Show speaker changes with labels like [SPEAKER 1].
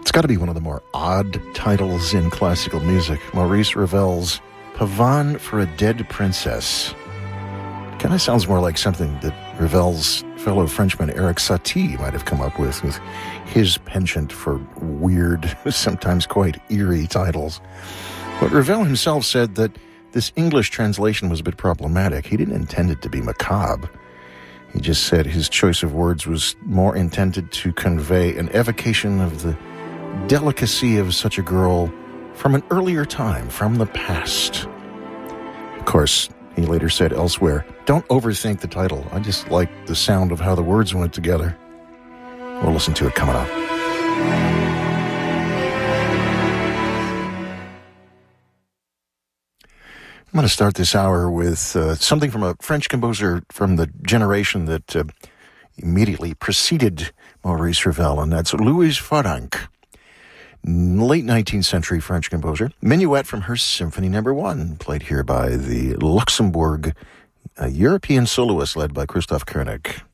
[SPEAKER 1] It's got to be one of the more odd titles in classical music. Maurice Ravel's Pavane for a Dead Princess. Kind of sounds more like something that Ravel's fellow Frenchman Eric Satie might have come up with his penchant for weird, sometimes quite eerie titles. But Ravel himself said that this English translation was a bit problematic. He didn't intend it to be macabre. He just said his choice of words was more intended to convey an evocation of the delicacy of such a girl from an earlier time, from the past. Of course, he later said elsewhere, "Don't overthink the title. I just like the sound of how the words went together." We'll listen to it coming up. I'm going to start this hour with something from a French composer from the generation that immediately preceded Maurice Ravel, and that's Louise Farrenc. Late 19th century French composer. Minuet from her Symphony No. 1, played here by the Luxembourg European soloist led by Christoph Koenig.